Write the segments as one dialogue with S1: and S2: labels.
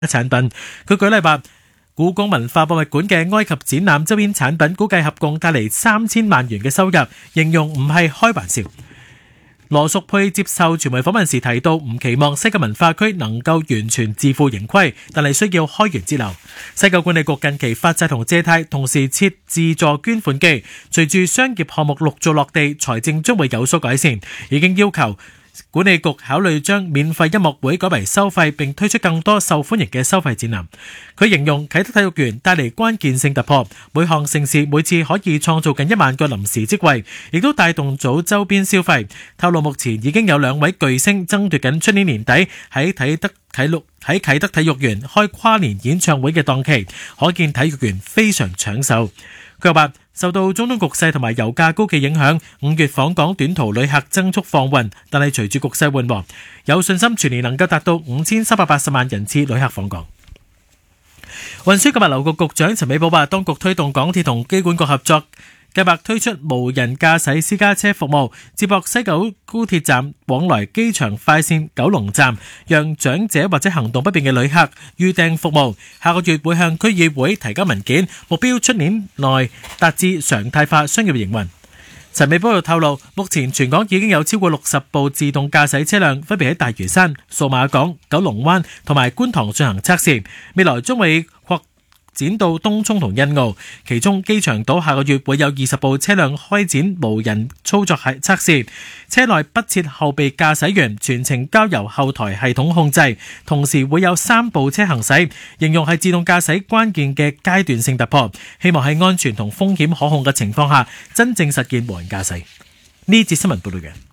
S1: 產品。佢舉例話，故宮文化博物館嘅埃及展覽周邊產品估計合共帶嚟3000萬元嘅收入，形容唔係開玩笑。羅淑佩接受傳媒訪問時提到，唔期望西九文化區能夠完全自負盈虧，但係需要開源節流。西九管理局近期發債同借貸，同時設自助捐款機，隨住商業項目陸續落地，財政將會有所改善。已經要求管理局考慮將免費音樂會改為收費，並推出更多受歡迎嘅收費展覽。佢形容啟德體育園帶嚟關鍵性突破，每項盛事每次可以創造近1萬個臨時職位，亦都帶動咗周邊消費。透露目前已經有2位巨星爭奪緊出年年底喺啟德體育園開跨年演唱會嘅檔期，可見體育園非常搶手。佢又話，受到中東局勢同埋油價高企影響，5月訪港短途旅客增速放緩，但係隨住局勢緩和，有信心全年能夠達到5380萬人次旅客訪港。運輸及物流局局長陳美寶話，當局推動港鐵同機管局合作，計劃推出無人駕駛私家車服務，接駁西九高鐵站往來機場快線九龍站，讓長者或者行動不便嘅旅客預訂服務。下個月會向區議會提交文件，目標出年內達至常態化商業營運。陳美寶又透露，目前全港已經有超過60部自動駕駛車輛分別喺大嶼山、數碼港、九龍灣同埋觀塘進行測試，未來將會擴展到東涌同欣澳，其中機場島下個月會有20部車輛開展無人操作測試，車內不設後備駕駛員，全程交由後台系統控制，同時會有3部車行駛，形容係自動駕駛關鍵嘅階段性突破，希望喺安全同風險可控嘅情況下，真正實現無人駕駛。呢節新聞報道嘅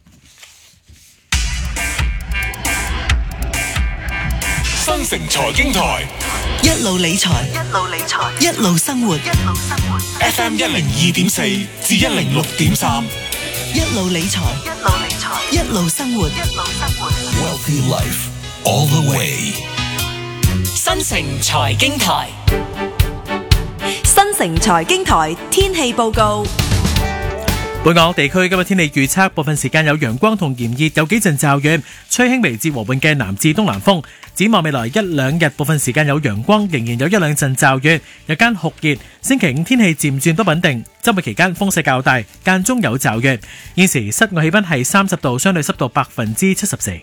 S2: 新城財經台，
S3: 一路理財，一路生活。
S2: FM 102.4至106.3，
S3: 一路理財，一路生活。
S2: Wealthy Life all the way。
S4: 新城財經台，
S5: 新城財經台天氣報告。
S1: 本港地區今日天氣預測，部分時間有陽光同炎熱，有幾陣驟雨，吹輕微至和緩嘅南至東南風。展望未來1-2日，部分時間有陽光，仍然有1-2陣驟雨，日間酷熱。星期5天氣漸轉不穩定，周末期間風勢較大，間中有驟雨。現時室外氣溫係30度，相對濕度74%。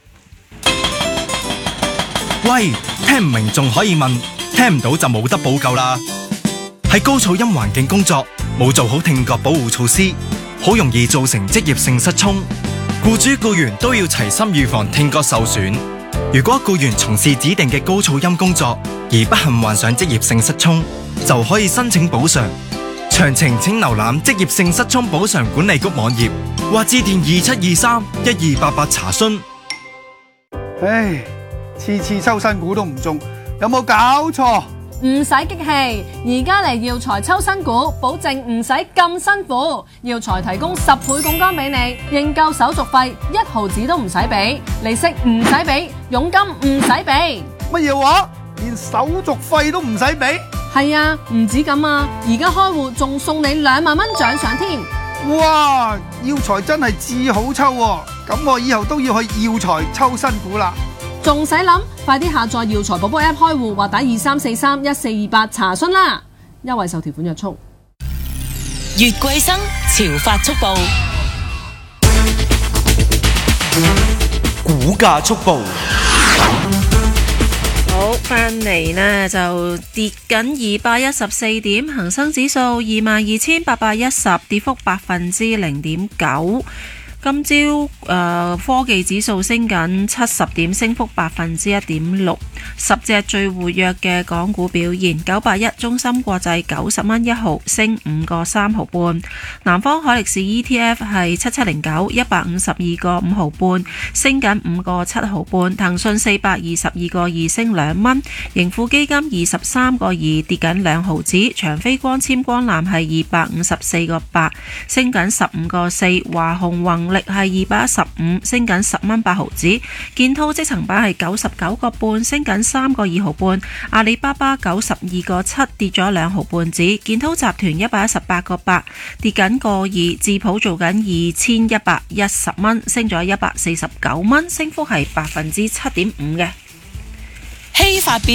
S6: 喂，聽唔明仲可以問，聽唔到就冇得補救啦。喺高噪音環境工作，冇做好聽覺保護措施，好容易造成職業性失聰。僱主僱員都要齊心預防聽覺受損。如果僱員從事指定嘅高噪音工作而不幸患上職業性失聰，就可以申請補償。詳情請瀏覽職業性失聰補償管理局網頁或致電2723-1288查詢。
S7: 唉，次次抽新股都唔中，有冇搞錯？
S8: 唔使激氣，而家嚟耀才抽新股，保證唔使咁辛苦。耀才提供10倍槓桿俾你，認購手續費1毫子都唔使俾，利息唔使俾，佣金唔使俾。
S7: 乜嘢話？連手續費都唔使俾？
S8: 係啊，唔止咁啊，而家開戶仲送你2萬蚊獎賞添。
S7: 哇！耀才真係至好抽喎，咁我以後都要去耀才抽新股啦。
S8: 仲使諗？快啲下載耀才寶寶 App 開戶或打23431428查詢啦！優惠受條款約束。
S4: 月桂生潮發速報，
S6: 股價速報。
S9: 好，翻嚟呢就跌緊214點，恒生指數22,810，跌幅0.9%。今朝科技指數升緊70點，升幅1.6%。10隻最活躍嘅港股表現：981中芯國際90蚊1毫，升5個3毫半；南方海力士 ETF 係7709 152個5毫半，升緊5個7毫半；騰訊422個2升2蚊；盈富基金23個2跌緊2毫子；長飛光纖光纜係254個8，升緊15個4；華虹宏力係215，升緊10蚊8毫子；建滔積層板係99個半，升緊3個2毫半；阿里巴巴92個7跌咗2毫半子；建滔集團118個8跌緊個2；智普做緊2110蚊，升咗149蚊，升幅係7.5%嘅。
S4: 希發表